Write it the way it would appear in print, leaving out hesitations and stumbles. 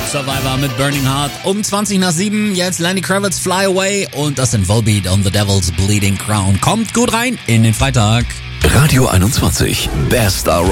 Survivor mit Burning Heart. Um 20 nach 7, jetzt Lenny Kravitz Fly Away und das sind Volbeat on the Devil's Bleeding Crown. Kommt gut rein in den Freitag. Radio 21, Best